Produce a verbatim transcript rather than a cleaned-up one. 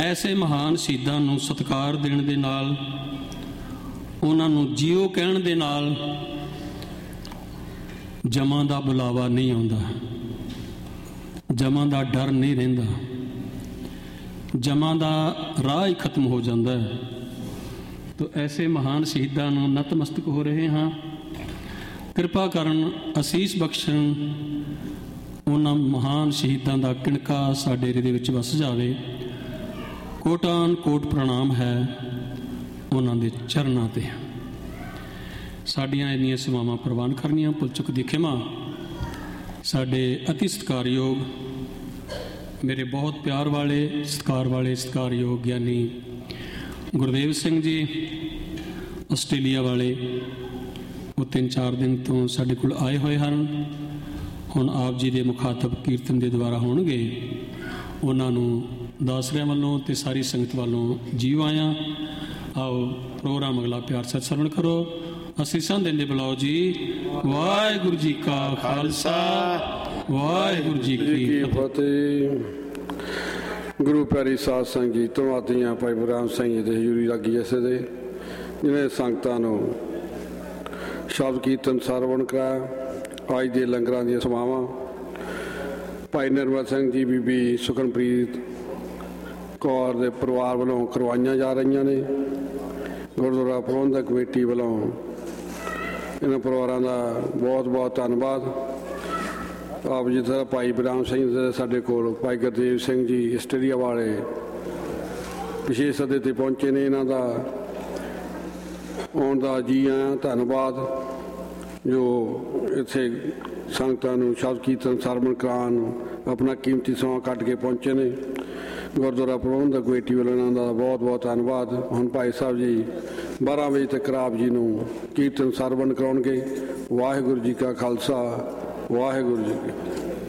ਐਸੇ ਮਹਾਨ ਸ਼ਹੀਦਾਂ ਨੂੰ ਸਤਿਕਾਰ ਦੇਣ ਦੇ ਨਾਲ, ਉਹਨਾਂ ਨੂੰ ਜੀਓ ਕਹਿਣ ਦੇ ਨਾਲ ਜਮਾਂ ਦਾ ਬੁਲਾਵਾ ਨਹੀਂ ਆਉਂਦਾ, ਜਮਾਂ ਦਾ ਡਰ ਨਹੀਂ ਰਹਿੰਦਾ, ਜਮਾਂ ਦਾ ਰਾਹ ਹੀ ਖਤਮ ਹੋ ਜਾਂਦਾ ਹੈ। ਤਾਂ ਐਸੇ ਮਹਾਨ ਸ਼ਹੀਦਾਂ ਨੂੰ ਨਤਮਸਤਕ ਹੋ ਰਹੇ ਹਾਂ। ਕਿਰਪਾ ਕਰਨ, ਅਸੀਸ ਬਖਸ਼ਣ, ਉਹਨਾਂ ਮਹਾਨ ਸ਼ਹੀਦਾਂ ਦਾ ਕਿਣਕਾ ਸਾਡੇ ਹਿਰਦੇ ਵਿੱਚ ਵਸ ਜਾਵੇ। ਕੋਟਾਨ ਕੋਟ ਪ੍ਰਣਾਮ ਹੈ ਉਹਨਾਂ ਦੇ ਚਰਨਾਂ 'ਤੇ। ਸਾਡੀਆਂ ਇੰਨੀਆਂ ਸੇਵਾਵਾਂ ਪ੍ਰਵਾਨ ਕਰਨੀਆਂ, ਭੁੱਲ ਚੁੱਕ ਦੀ ਖਿਮਾ। ਸਾਡੇ ਅਤੀ ਸਤਿਕਾਰਯੋਗ, ਮੇਰੇ ਬਹੁਤ ਪਿਆਰ ਵਾਲੇ, ਸਤਿਕਾਰ ਵਾਲੇ, ਸਤਿਕਾਰਯੋਗ ਗਿਆਨੀ ਗੁਰਦੇਵ ਸਿੰਘ ਜੀ ਆਸਟ੍ਰੇਲੀਆ ਵਾਲੇ, ਉਹ ਤਿੰਨ ਚਾਰ ਦਿਨ ਤੋਂ ਸਾਡੇ ਕੋਲ ਆਏ ਹੋਏ ਹਨ। ਹੁਣ ਆਪ ਜੀ ਦੇ ਮੁਖਾਤਬ ਕੀਰਤਨ ਦੇ ਦੁਆਰਾ ਹੋਣਗੇ। ਉਹਨਾਂ ਨੂੰ ਦਾਸਰਿਆਂ ਵੱਲੋਂ ਅਤੇ ਸਾਰੀ ਸੰਗਤ ਵੱਲੋਂ ਜੀਓ ਆਇਆਂ। ਆਓ ਪ੍ਰੋਗਰਾਮ ਅਗਲਾ ਪਿਆਰ ਸਤਿ ਸਰਵਣ ਕਰੋ। ਅਸੀਸਾਂ ਦਿੰਦੇ ਬੁਲਾਓ ਜੀ। ਵਾਹਿਗੁਰੂ ਜੀ ਕਾ ਖਾਲਸਾ, ਵਾਹਿਗੁਰੂ ਜੀ ਕੀ ਫਤਿਹ। ਗੁਰੂ ਪਿਆਰੀ ਸਾਧ ਸੰਗਤ ਜੀ, ਧੰਨਵਾਦੀਆਂ ਭਾਈ ਬਲਰਾਮ ਸਿੰਘ ਜੀ ਦੇ ਹਜ਼ੂਰੀ ਲੱਗੀ ਇਸੇ ਦੇ, ਜਿਵੇਂ ਸੰਗਤਾਂ ਨੂੰ ਸ਼ਬਦ ਕੀਰਤਨ ਸਰਵਣ ਕਰਾਇਆ। ਅੱਜ ਦੇ ਲੰਗਰਾਂ ਦੀਆਂ ਸੇਵਾਵਾਂ ਭਾਈ ਨਿਰਮਲ ਸਿੰਘ ਜੀ, ਬੀਬੀ ਸੁਖਨਪ੍ਰੀਤ ਕੌਰ ਦੇ ਪਰਿਵਾਰ ਵੱਲੋਂ ਕਰਵਾਈਆਂ ਜਾ ਰਹੀਆਂ ਨੇ। ਗੁਰਦੁਆਰਾ ਪ੍ਰਬੰਧਕ ਕਮੇਟੀ ਵੱਲੋਂ ਇਹਨਾਂ ਪਰਿਵਾਰਾਂ ਦਾ ਬਹੁਤ ਬਹੁਤ ਧੰਨਵਾਦ। ਆਪ ਜੀ ਦਾ ਭਾਈ ਬਲਰਾਮ ਸਿੰਘ ਜੀ ਸਾਡੇ ਕੋਲ, ਭਾਈ ਗੁਰਦੇਵ ਸਿੰਘ ਜੀ ਆਸਟ੍ਰੇਲੀਆ ਵਾਲੇ ਵਿਸ਼ੇਸ਼ ਸੱਦੇ 'ਤੇ ਪਹੁੰਚੇ ਨੇ। ਇਹਨਾਂ ਦਾ ਆਉਣ ਦਾ ਜੀ ਆਇਆਂ, ਧੰਨਵਾਦ। ਜੋ ਇੱਥੇ ਸੰਗਤਾਂ ਨੂੰ ਸ਼ਬਦ ਕੀਰਤਨ ਸਰਵਣ ਕਰਾਉਣ ਆਪਣਾ ਕੀਮਤੀ ਸਮਾਂ ਕੱਢ ਕੇ ਪਹੁੰਚੇ ਨੇ। ਗੁਰਦੁਆਰਾ ਪ੍ਰਬੰਧਕ ਕਮੇਟੀ ਵੱਲੋਂ ਇਹਨਾਂ ਦਾ ਬਹੁਤ ਬਹੁਤ ਧੰਨਵਾਦ। ਹੁਣ ਭਾਈ ਸਾਹਿਬ ਜੀ ਬਾਰਾਂ ਵਜੇ ਤੱਕ ਆਪ ਜੀ ਨੂੰ ਕੀਰਤਨ ਸਰਵਣ ਕਰਾਉਣਗੇ। ਵਾਹਿਗੁਰੂ ਜੀ ਕਾ ਖਾਲਸਾ, ਵਾਹਿਗੁਰੂ ਜੀ ਕੀ